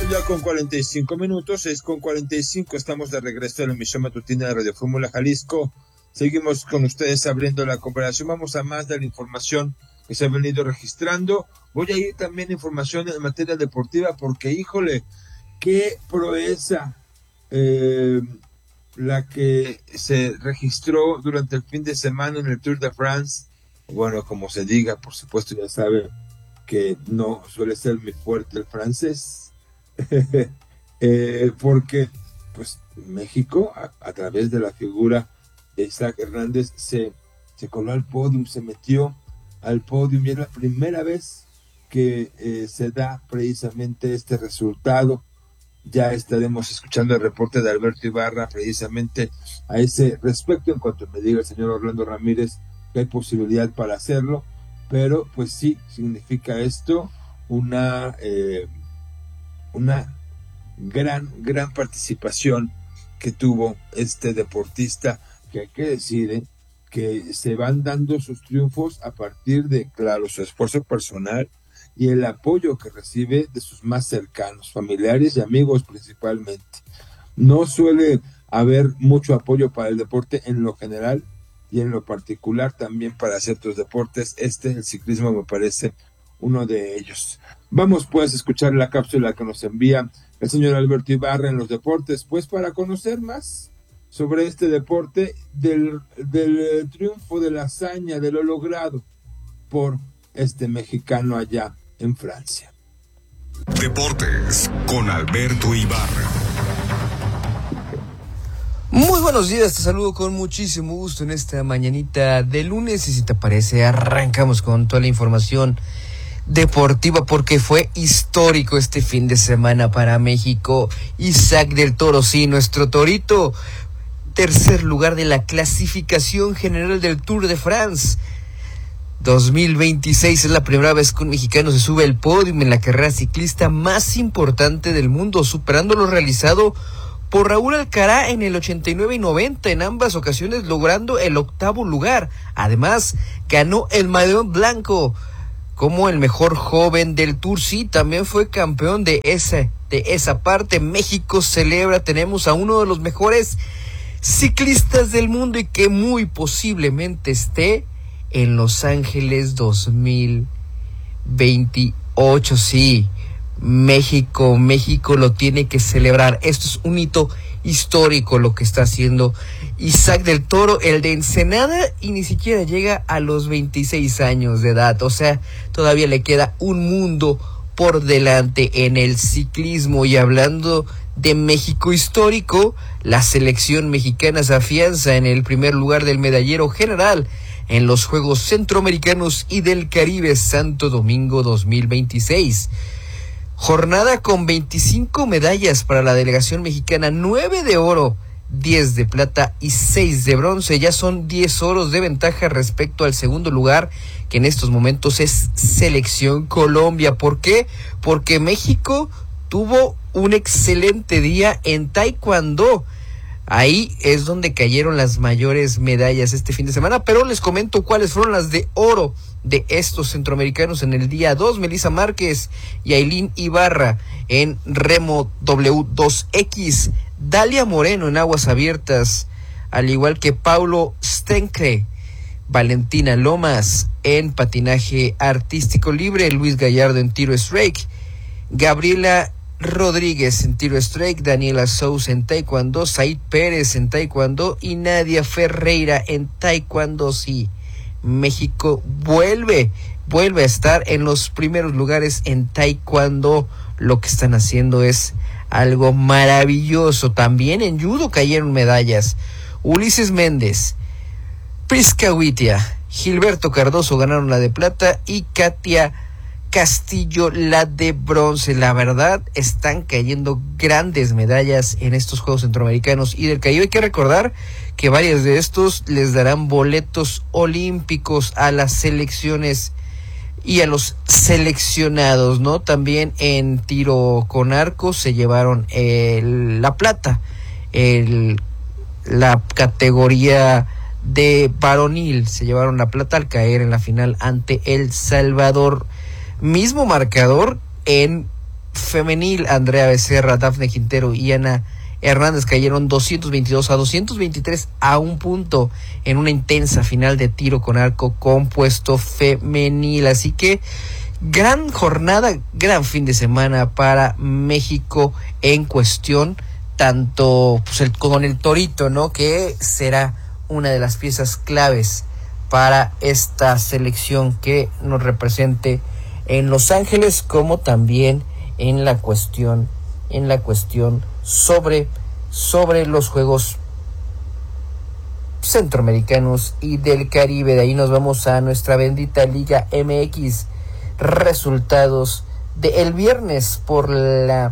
Ya con 45 minutos, 6:45, estamos de regreso en la emisión matutina de Radio Fórmula Jalisco. Seguimos con ustedes abriendo la comparación. Vamos a más de la información que se ha venido registrando. Voy a ir también a información en materia deportiva porque, híjole, qué proeza la que se registró durante el fin de semana en el Tour de France. Bueno, como se diga, por supuesto ya sabe que no suele ser muy fuerte el francés. Porque pues México a través de la figura de Isaac Hernández se coló al podium, se metió al podium y es la primera vez que se da precisamente este resultado. Ya estaremos escuchando el reporte de Alberto Ibarra precisamente a ese respecto en cuanto me diga el señor Orlando Ramírez que hay posibilidad para hacerlo, pero pues sí significa esto una gran participación que tuvo este deportista, que hay que decir que se van dando sus triunfos a partir de, claro, su esfuerzo personal y el apoyo que recibe de sus más cercanos, familiares y amigos principalmente. No suele haber mucho apoyo para el deporte en lo general y en lo particular también para ciertos deportes. El ciclismo me parece uno de ellos. Vamos pues a escuchar la cápsula que nos envía el señor Alberto Ibarra en los deportes, pues para conocer más sobre este deporte, del triunfo, de la hazaña, de lo logrado por este mexicano allá en Francia. Deportes con Alberto Ibarra. Muy buenos días, te saludo con muchísimo gusto en esta mañanita de lunes y si te parece arrancamos con toda la información deportiva porque fue histórico este fin de semana para México. Isaac del Toro, sí, nuestro torito, tercer lugar de la clasificación general del Tour de France 2026. Es la primera vez que un mexicano se sube al podio en la carrera ciclista más importante del mundo, superando lo realizado por Raúl Alcaraz en el 89 y 90, en ambas ocasiones logrando el 8º lugar. Además, ganó el Maillot Blanco como el mejor joven del Tour. Sí, también fue campeón de esa parte. México celebra, tenemos a uno de los mejores ciclistas del mundo y que muy posiblemente esté en Los Ángeles 2028. Sí, México lo tiene que celebrar. Esto es un hito histórico lo que está haciendo Isaac del Toro, el de Ensenada, y ni siquiera llega a los 26 años de edad. O sea, todavía le queda un mundo por delante en el ciclismo. Y hablando de México histórico, la selección mexicana se afianza en el primer lugar del medallero general en los Juegos Centroamericanos y del Caribe Santo Domingo 2026. Jornada con 25 medallas para la delegación mexicana, 9 de oro, 10 de plata y 6 de bronce. Ya son 10 oros de ventaja respecto al segundo lugar, que en estos momentos es Selección Colombia. ¿Por qué? Porque México tuvo un excelente día en taekwondo. Ahí es donde cayeron las mayores medallas este fin de semana, pero les comento cuáles fueron las de oro de estos centroamericanos en el día 2. Melissa Márquez y Ailín Ibarra en remo W2X, Dalia Moreno en aguas abiertas, al igual que Paulo Stenke, Valentina Lomas en patinaje artístico libre, Luis Gallardo en tiro strike, Gabriela Rodríguez en tiro strike, Daniela Sousa en taekwondo, Said Pérez en taekwondo y Nadia Ferreira en taekwondo. Sí, México vuelve a estar en los primeros lugares en taekwondo. Lo que están haciendo es algo maravilloso. También en judo cayeron medallas. Ulises Méndez, Prisca Huitia, Gilberto Cardoso ganaron la de plata y Katia Castillo la de bronce. La verdad, están cayendo grandes medallas en estos Juegos Centroamericanos y del Caribe. Hay que recordar que varios de estos les darán boletos olímpicos a las selecciones y a los seleccionados, ¿no? También en tiro con arco se llevaron la plata, la categoría de varonil se llevaron la plata al caer en la final ante El Salvador. Mismo marcador en femenil, Andrea Becerra, Dafne Quintero y Ana Hernández cayeron 222-223 a un punto en una intensa final de tiro con arco compuesto femenil. Así que gran jornada, gran fin de semana para México en cuestión, tanto pues, con el torito, ¿no? Que será una de las piezas claves para esta selección que nos represente en Los Ángeles, como también en la cuestión sobre los Juegos Centroamericanos y del Caribe. De ahí nos vamos a nuestra bendita Liga MX. Resultados del viernes por la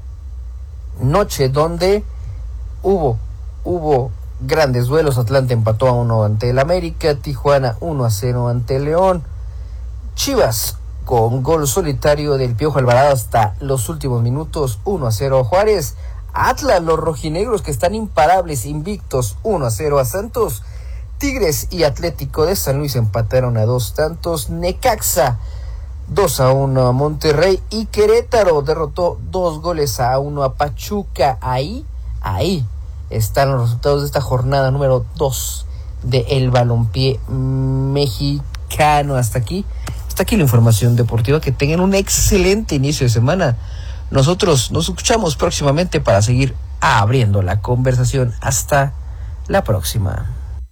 noche, donde hubo grandes duelos. Atlanta empató a 1 ante el América, Tijuana 1-0 ante León, Chivas con gol solitario del Piojo Alvarado hasta los últimos minutos 1-0 Juárez, Atlas, los rojinegros que están imparables, invictos 1-0 a Santos, Tigres y Atlético de San Luis empataron a 2 tantos, Necaxa 2-1 a Monterrey y Querétaro derrotó 2-1 a Pachuca. Ahí están los resultados de esta jornada número 2 del balompié mexicano. Hasta aquí la información deportiva. Que tengan un excelente inicio de semana. Nosotros nos escuchamos próximamente para seguir abriendo la conversación. Hasta la próxima.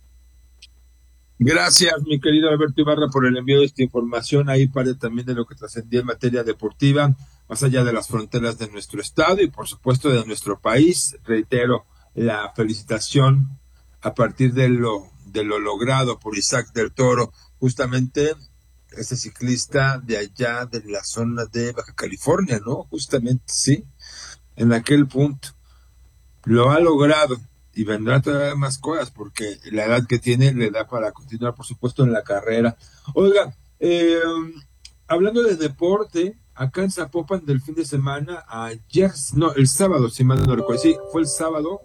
Gracias, mi querido Alberto Ibarra, por el envío de esta información. Ahí parte también de lo que trascendía en materia deportiva, más allá de las fronteras de nuestro estado y, por supuesto, de nuestro país. Reitero la felicitación a partir de lo logrado por Isaac del Toro, justamente ese ciclista de allá de la zona de Baja California, ¿no? Justamente, sí, en aquel punto. Lo ha logrado y vendrá todavía más cosas porque la edad que tiene le da para continuar, por supuesto, en la carrera. Oiga, hablando de deporte, acá en Zapopan del fin de semana, el sábado, si mal no recuerdo, sí, fue el sábado,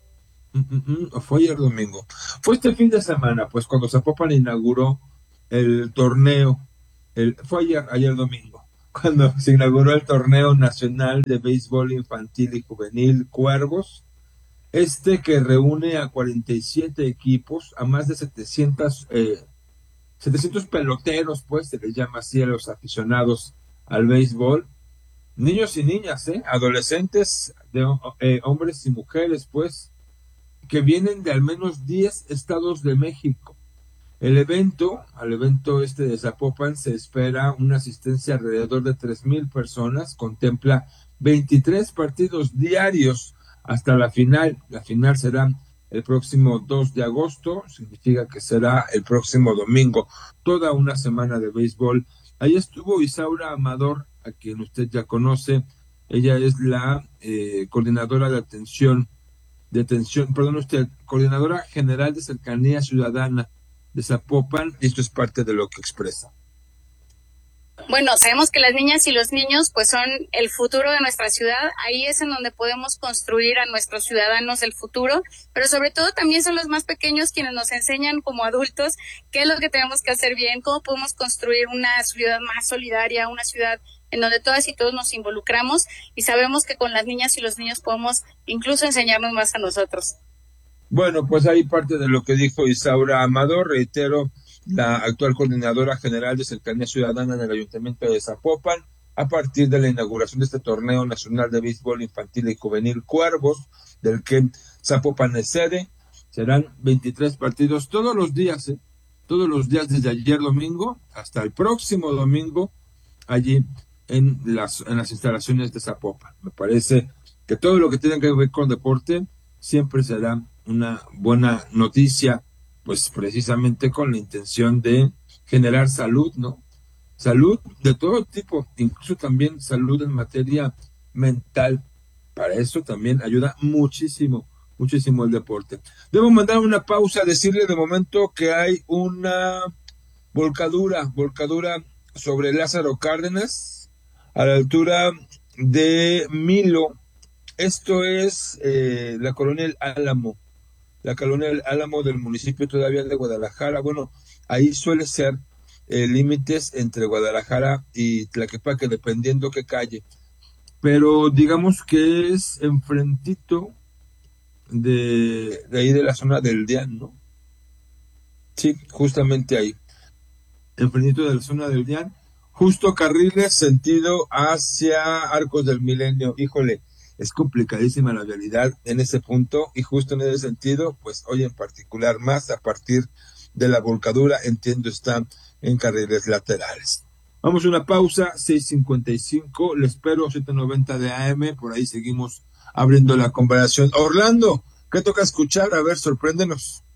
o fue ayer domingo, fue este fin de semana, pues cuando Zapopan inauguró el torneo, fue ayer domingo, cuando se inauguró el torneo nacional de béisbol infantil y juvenil Cuervos, que reúne a 47 equipos, a más de 700 peloteros, pues se les llama así a los aficionados al béisbol, niños y niñas, adolescentes, hombres y mujeres, pues, que vienen de al menos 10 estados de México. Al evento de Zapopan se espera una asistencia alrededor de 3,000 personas, contempla 23 partidos diarios hasta la final. La final será el próximo 2 de agosto, significa que será el próximo domingo, toda una semana de béisbol. Ahí estuvo Isaura Amador, a quien usted ya conoce. Ella es la coordinadora coordinadora general de Cercanía Ciudadana de Zapopan, y esto es parte de lo que expresa. Bueno, sabemos que las niñas y los niños pues son el futuro de nuestra ciudad. Ahí es en donde podemos construir a nuestros ciudadanos del futuro, pero sobre todo también son los más pequeños quienes nos enseñan como adultos qué es lo que tenemos que hacer bien, cómo podemos construir una ciudad más solidaria, una ciudad en donde todas y todos nos involucramos, y sabemos que con las niñas y los niños podemos incluso enseñarnos más a nosotros. Bueno, pues ahí parte de lo que dijo Isaura Amador. Reitero, la actual coordinadora general de Cercanía Ciudadana en el Ayuntamiento de Zapopan, a partir de la inauguración de este torneo nacional de béisbol infantil y juvenil Cuervos, del que Zapopan es sede. Serán 23 partidos todos los días desde ayer domingo hasta el próximo domingo, allí en las instalaciones de Zapopan. Me parece que todo lo que tiene que ver con deporte siempre será una buena noticia, pues precisamente con la intención de generar salud, ¿no? Salud de todo tipo, incluso también salud en materia mental. Para eso también ayuda muchísimo el deporte. Debo mandar una pausa, decirle de momento que hay una volcadura sobre Lázaro Cárdenas, a la altura de Milo. Esto es la colonia El Álamo del municipio todavía de Guadalajara. Bueno, ahí suele ser límites entre Guadalajara y Tlaquepaque, dependiendo qué calle. pero digamos que es enfrentito de ahí de la zona del Dian, ¿no? Sí, justamente ahí, enfrentito de la zona del Dian, justo carriles sentido hacia Arcos del Milenio. Híjole, es complicadísima la realidad en ese punto, y justo en ese sentido, pues hoy en particular, más a partir de la volcadura, entiendo, están en carriles laterales. Vamos a una pausa, 6:55, le espero, 7:90 de AM, por ahí seguimos abriendo la conversación. Orlando, ¿qué toca escuchar? A ver, sorpréndenos.